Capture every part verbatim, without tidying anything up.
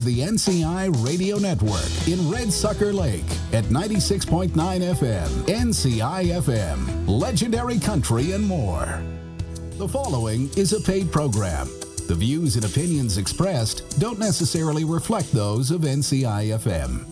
The N C I Radio Network in Red Sucker Lake at ninety-six point nine F M, N C I F M, legendary country and more. The following is a paid program. The views and opinions expressed don't necessarily reflect those of N C I F M.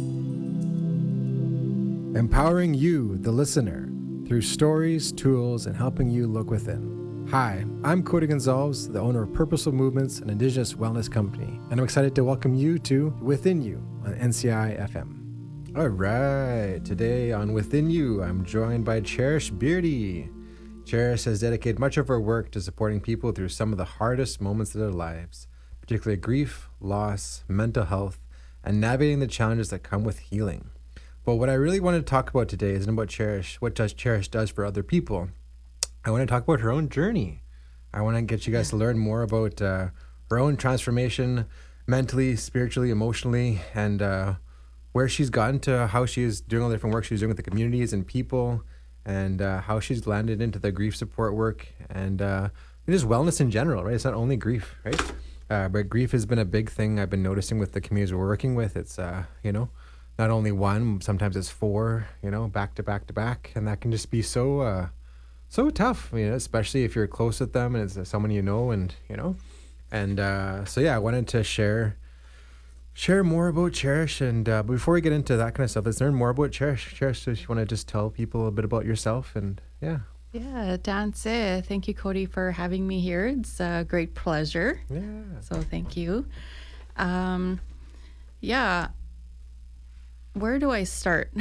Empowering you, the listener, through stories, tools, and helping you look within. Hi, I'm Cody Gonzalez, the owner of Purposeful Movements, an Indigenous wellness company, and I'm excited to welcome you to Within You on N C I F M. All right, today on Within You, I'm joined by Cherish Beardy. Cherish has dedicated much of her work to supporting people through some of the hardest moments of their lives, particularly grief, loss, mental health, and navigating the challenges that come with healing. But what I really want to talk about today isn't about Cherish, what does Cherish does for other people. I want to talk about her own journey. I want to get you guys to learn more about uh, her own transformation mentally, spiritually, emotionally, and uh, where she's gotten to, how she is doing all the different work she's doing with the communities and people, and uh, how she's landed into the grief support work and uh, just wellness in general, right? It's not only grief, right? Uh, but grief has been a big thing I've been noticing with the communities we're working with. It's, uh, you know, not only one, sometimes it's four, you know, back to back to back. And that can just be so... Uh, So tough, you know, especially if you're close with them and it's someone you know, and you know, and uh, so yeah, I wanted to share share more about Cherish. And uh, before we get into that kind of stuff, let's learn more about Cherish. Cherish, so you want to just tell people a bit about yourself and yeah. Yeah, that's it. Thank you, Cody, for having me here. It's a great pleasure. Yeah. So thank you. Um, yeah. Where do I start?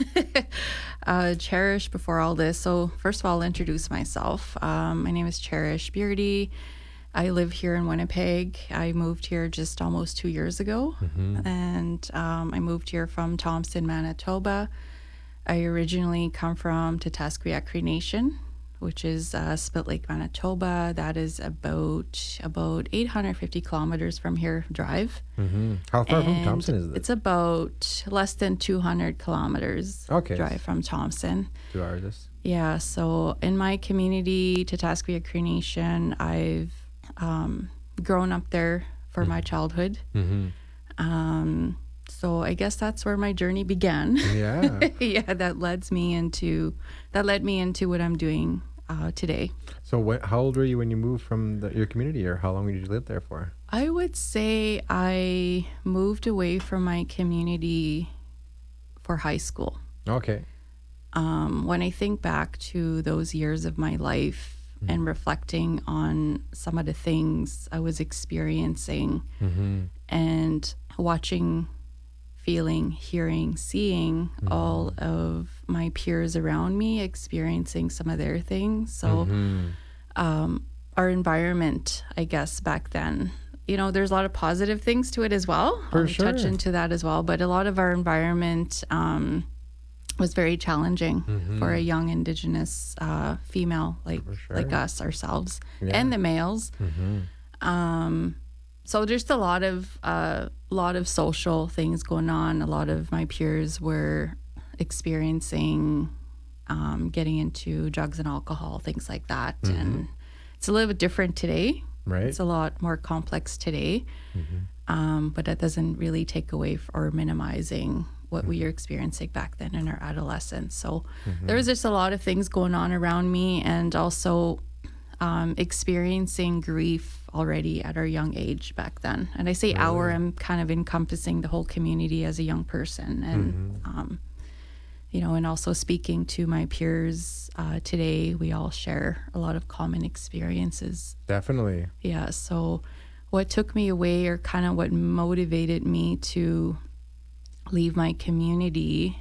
uh, Cherish before all this. So first of all, I'll introduce myself. Um, my name is Cherish Beardy. I live here in Winnipeg. I moved here just almost two years ago. Mm-hmm. And um, I moved here from Thompson, Manitoba. I originally come from Tatasqueyak Cree Nation, which is uh, Split Lake, Manitoba. That is about about eight hundred fifty kilometers from here drive. Mm-hmm. How far and from Thompson is it? It's about less than two hundred kilometers okay. drive from Thompson. Two hours. Yeah, so in my community, Tatasqueyak Cree Nation, I've um, grown up there for mm-hmm. my childhood. Mm-hmm. Um, so I guess that's where my journey began. Yeah. yeah, that led me into that led me into what I'm doing uh, today. So what, how old were you when you moved from the, your community, or how long did you live there for? I would say I moved away from my community for high school. Okay. Um, when I think back to those years of my life mm-hmm. and reflecting on some of the things I was experiencing mm-hmm. and watching, feeling, hearing, seeing mm-hmm. all of my peers around me experiencing some of their things. So mm-hmm. um, our environment, I guess, back then, you know, there's a lot of positive things to it as well. For I'll sure. touch into that as well. But a lot of our environment um, was very challenging mm-hmm. for a young Indigenous uh, female like sure. like us, ourselves, yeah. and the males. Mm-hmm. Um, so just a lot of uh, lot of social things going on. A lot of my peers were experiencing um, getting into drugs and alcohol, things like that. Mm-hmm. And it's a little bit different today. Right. It's a lot more complex today, mm-hmm. um, but that doesn't really take away f- or minimizing what mm-hmm. we were experiencing back then in our adolescence. So mm-hmm. there was just a lot of things going on around me, and also um, experiencing grief already at our young age back then. And I say really? our, I'm kind of encompassing the whole community as a young person, and mm-hmm. um, you know, and also speaking to my peers uh, today, we all share a lot of common experiences. Definitely. Yeah. So what took me away, or kind of what motivated me to leave my community,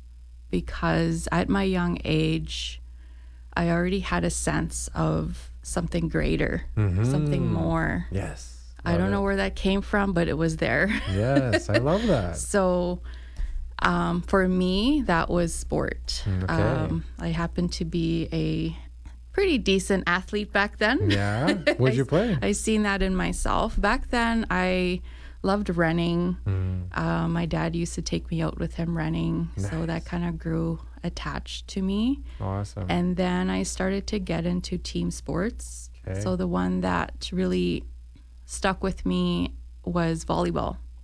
because at my young age, I already had a sense of something greater, mm-hmm. something more. Yes. I don't it. know where that came from, but it was there. Yes, I love that. So Um, for me, that was sport. Okay. Um, I happened to be a pretty decent athlete back then. Yeah. What did you play? I, I seen that in myself. Back then, I loved running. Mm. Uh, my dad used to take me out with him running. Nice. So that kind of grew attached to me. Awesome. And then I started to get into team sports. Okay. So the one that really stuck with me was volleyball.